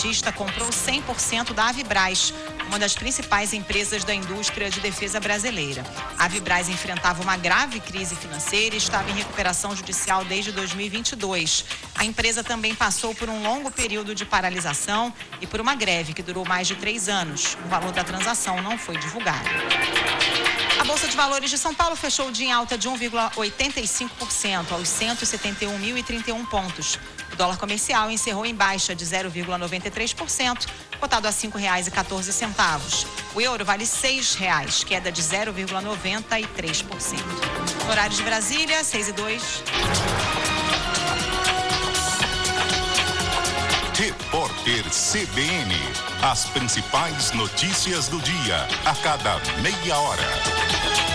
petista comprou 100% da Avibraz, uma das principais empresas da indústria de defesa brasileira. A Avibraz enfrentava uma grave crise financeira e estava em recuperação judicial desde 2022. A empresa também passou por um longo período de paralisação e por uma greve que durou mais de 3 anos. O valor da transação não foi divulgado. A Bolsa de Valores de São Paulo fechou o dia em alta de 1,85% aos 171.031 pontos. O dólar comercial encerrou em baixa de 0,93%, cotado a R$ 5,14. O euro vale R$ 6,00, queda de 0,93%. No horário de Brasília, 6:02. Repórter CBN. As principais notícias do dia, a cada meia hora.